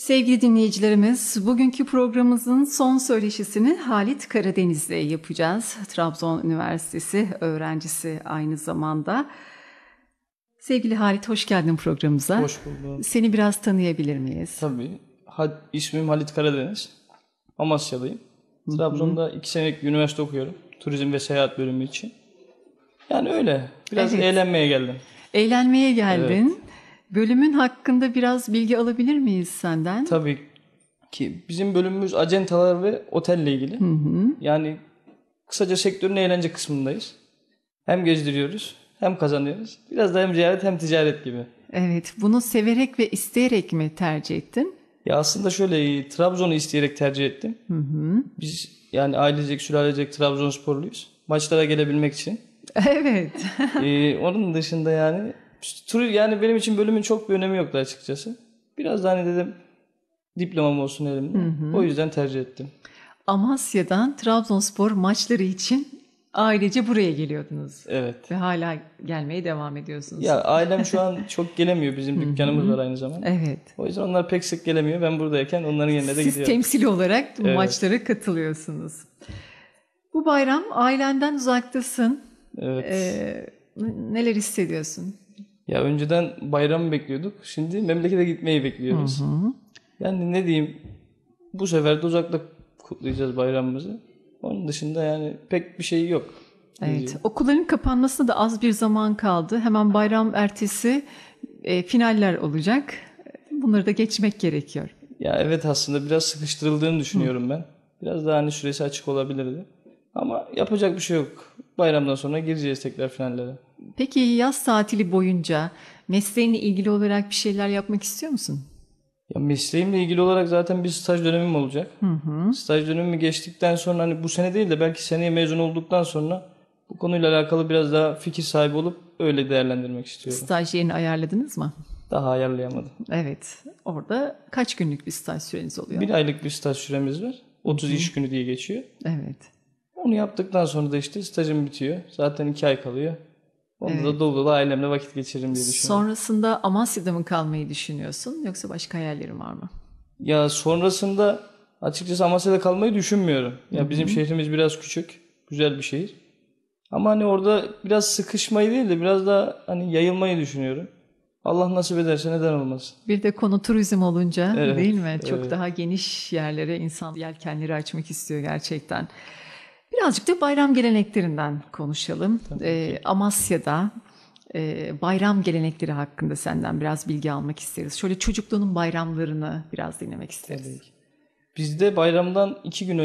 Sevgili dinleyicilerimiz, bugünkü programımızın son söyleşisini Halit Karadeniz'le yapacağız. Trabzon Üniversitesi öğrencisi aynı zamanda. Sevgili Halit, hoş geldin programımıza. Hoş buldum. Seni biraz tanıyabilir miyiz? Tabii. İsmim Halit Karadeniz. Amasyalıyım. Trabzon'da 2 senelik bir üniversite okuyorum. Turizm ve seyahat bölümü için. Yani öyle. Biraz eğlenmeye geldim. Eğlenmeye geldin. Evet. Bölümün hakkında biraz bilgi alabilir miyiz senden? Tabii ki. Bizim bölümümüz acentalar ve otelle ilgili. Yani kısaca sektörün eğlence kısmındayız. Hem gezdiriyoruz hem kazanıyoruz. Biraz da hem ziyaret hem ticaret gibi. Evet, bunu severek ve isteyerek mi tercih ettin? Ya aslında şöyle, Trabzon'u isteyerek tercih ettim. Biz yani ailecek, sülalecek Trabzonsporluyuz. Maçlara gelebilmek için. Evet. Onun dışında yani benim için bölümün çok bir önemi yoktu açıkçası. Biraz da hani dedim diplomam olsun elimde. O yüzden tercih ettim. Amasya'dan Trabzonspor maçları için ailece buraya geliyordunuz. Evet. Ve hala gelmeye devam ediyorsunuz. Ya ailem şu an çok gelemiyor. Bizim dükkanımız var aynı zamanda. Evet. O yüzden onlar pek sık gelemiyor. Ben buradayken onların yerine de gidiyorum. Siz temsili olarak maçlara katılıyorsunuz. Bu bayram ailenden uzaktasın. Evet. Neler hissediyorsun? Ya önceden bayramı bekliyorduk. Şimdi memlekete gitmeyi bekliyoruz. Yani ne diyeyim, bu sefer de uzakta kutlayacağız bayramımızı. Onun dışında yani pek bir şey yok. Evet. Okulların kapanmasına da az bir zaman kaldı. Hemen bayram ertesi finaller olacak. Bunları da geçmek gerekiyor. Ya evet, aslında biraz sıkıştırıldığını düşünüyorum ben. Biraz daha hani süresi açık olabilirdi. Ama yapacak bir şey yok. Bayramdan sonra gireceğiz tekrar finallere. Peki yaz tatili boyunca mesleğinle ilgili olarak bir şeyler yapmak istiyor musun? Ya mesleğimle ilgili olarak zaten bir staj dönemim olacak. Staj dönemimi geçtikten sonra hani bu sene değil de belki seneye mezun olduktan sonra bu konuyla alakalı biraz daha fikir sahibi olup öyle değerlendirmek istiyorum. Staj yerini ayarladınız mı? Daha ayarlayamadım. Evet. Orada kaç günlük bir staj süreniz oluyor? 1 aylık bir staj süremiz var. 30 iş günü diye geçiyor. Evet. Onu yaptıktan sonra da işte stajım bitiyor. Zaten 2 ay kalıyor. Onda da dolu dolu ailemle vakit geçiririm diye düşünüyorum. Sonrasında Amasya'da mı kalmayı düşünüyorsun yoksa başka hayallerin var mı? Ya sonrasında açıkçası Amasya'da kalmayı düşünmüyorum. Ya bizim şehrimiz biraz küçük, güzel bir şehir. Ama hani orada biraz sıkışmayı değil de biraz daha hani yayılmayı düşünüyorum. Allah nasip ederse neden olmasın. Bir de konu turizm olunca Evet, değil mi? Çok evet. daha geniş yerlere insan yelkenleri açmak istiyor gerçekten. Birazcık da bayram geleneklerinden konuşalım. Amasya'da bayram gelenekleri hakkında senden biraz bilgi almak isteriz. Şöyle çocukluğunun bayramlarını biraz dinlemek isteriz. Bizde bayramdan 2 gün